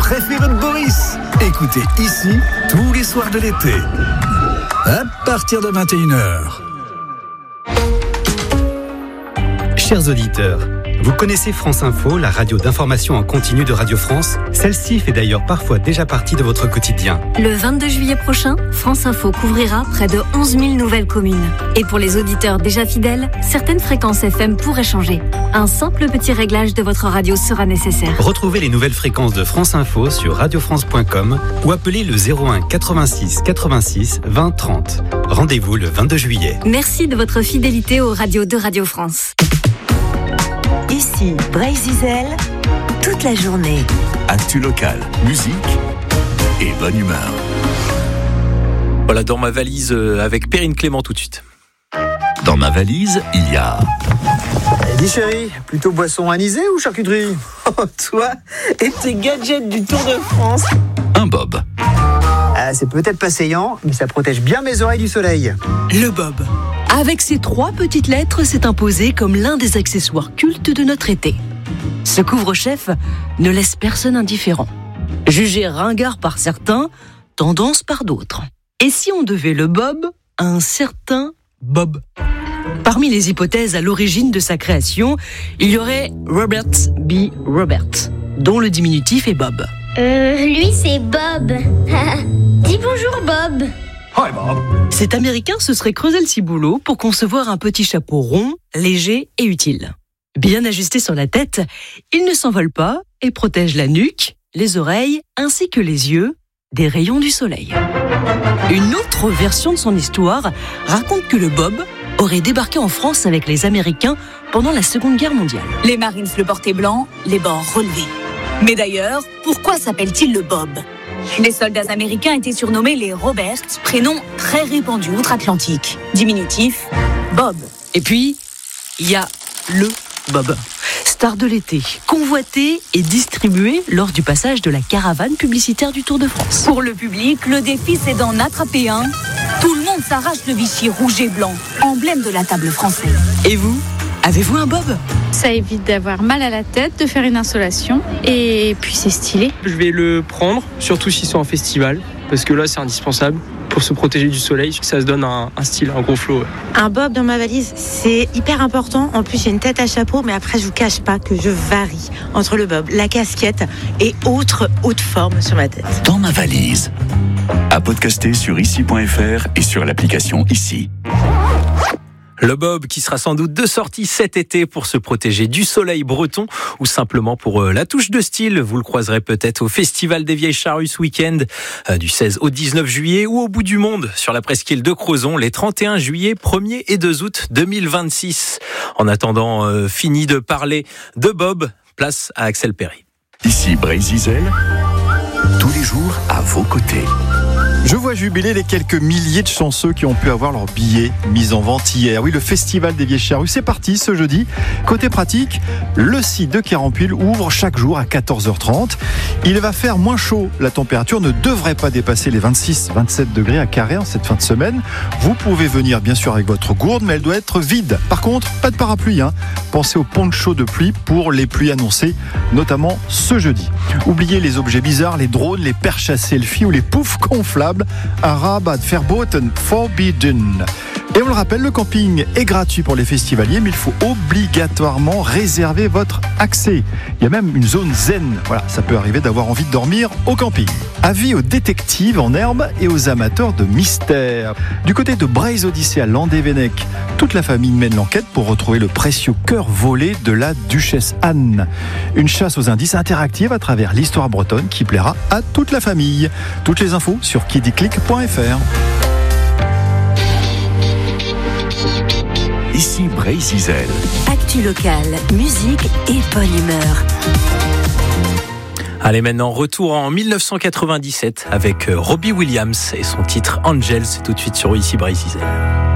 préféré de Boris. Écoutez ici tous les soirs de l'été, à partir de 21h. Chers auditeurs, vous connaissez France Info, la radio d'information en continu de Radio France? Celle-ci fait d'ailleurs parfois déjà partie de votre quotidien. Le 22 juillet prochain, France Info couvrira près de 11 000 nouvelles communes. Et pour les auditeurs déjà fidèles, certaines fréquences FM pourraient changer. Un simple petit réglage de votre radio sera nécessaire. Retrouvez les nouvelles fréquences de France Info sur radiofrance.com ou appelez le 01 86 86 20 30. Rendez-vous le 22 juillet. Merci de votre fidélité aux radios de Radio France. Ici, Brésil, toute la journée. Actu local, musique et bonne humeur. Voilà, dans ma valise avec Perrine Clément tout de suite. Dans ma valise, il y a... Dis chérie, plutôt boisson anisée ou charcuterie? Oh, toi et tes gadgets du Tour de France. Un bob. C'est peut-être pas saillant, mais ça protège bien mes oreilles du soleil. Le bob. Avec ses 3 petites lettres, s'est imposé comme l'un des accessoires cultes de notre été. Ce couvre-chef ne laisse personne indifférent. Jugé ringard par certains, tendance par d'autres. Et si on devait le bob à un certain Bob? Parmi les hypothèses à l'origine de sa création, il y aurait Robert B. Robert, dont le diminutif est Bob. Lui c'est Bob. Dis bonjour Bob. Hi Bob. Cet Américain se serait creusé le ciboulot pour concevoir un petit chapeau rond, léger et utile. Bien ajusté sur la tête, il ne s'envole pas et protège la nuque, les oreilles ainsi que les yeux des rayons du soleil. Une autre version de son histoire raconte que le Bob aurait débarqué en France avec les Américains pendant la Seconde Guerre mondiale. Les Marines le portaient blanc, les bords relevés. Mais d'ailleurs, pourquoi s'appelle-t-il le Bob? Les soldats américains étaient surnommés les Robert, prénom très répandu outre-Atlantique. Diminutif, Bob. Et puis, il y a le Bob, star de l'été, convoité et distribué lors du passage de la caravane publicitaire du Tour de France. Pour le public, le défi c'est d'en attraper un. Tout le monde s'arrache le Vichy rouge et blanc, emblème de la table française. Et vous, avez-vous un Bob? Ça évite d'avoir mal à la tête, de faire une insolation, et puis c'est stylé. Je vais le prendre, surtout s'ils sont en festival, parce que là c'est indispensable pour se protéger du soleil, ça se donne un style, un gros flow. Un bob dans ma valise, c'est hyper important. En plus, j'ai une tête à chapeau, mais après, je vous cache pas que je varie entre le bob, la casquette et autres hautes formes sur ma tête. Dans ma valise, à podcaster sur ici.fr et sur l'application Ici. Le Bob qui sera sans doute de sortie cet été pour se protéger du soleil breton ou simplement pour la touche de style. Vous le croiserez peut-être au Festival des Vieilles Charrues ce week-end du 16 au 19 juillet ou au bout du monde sur la presqu'île de Crozon les 31 juillet, 1er et 2 août 2026. En attendant, fini de parler de Bob, place à Axel Perry. Ici Brésil, tous les jours à vos côtés. Je vois jubiler les quelques milliers de chanceux qui ont pu avoir leurs billets mis en vente hier. Oui, le Festival des Vieilles Charrues, c'est parti ce jeudi. Côté pratique, le site de Carampuile ouvre chaque jour à 14h30. Il va faire moins chaud. La température ne devrait pas dépasser les 26-27 degrés à Carré en cette fin de semaine. Vous pouvez venir bien sûr avec votre gourde, mais elle doit être vide. Par contre, pas de parapluie. Pensez au poncho de pluie pour les pluies annoncées, notamment ce jeudi. Oubliez les objets bizarres, les drones, les perches à selfie ou les poufs gonflables. Arabad verboten, forbidden. Et on le rappelle, le camping est gratuit pour les festivaliers, mais il faut obligatoirement réserver votre accès. Il y a même une zone zen. Voilà, ça peut arriver d'avoir envie de dormir au camping. Avis aux détectives en herbe et aux amateurs de mystère. Du côté de Braise Odyssée à Landévennec, toute la famille mène l'enquête pour retrouver le précieux cœur volé de la duchesse Anne. Une chasse aux indices interactive à travers l'histoire bretonne qui plaira à toute la famille. Toutes les infos sur kidiclick.fr. Ici Brésil. Actu locale, musique et bonne humeur. Allez, maintenant, retour en 1997 avec Robbie Williams et son titre Angel. C'est tout de suite sur Ici Brésil.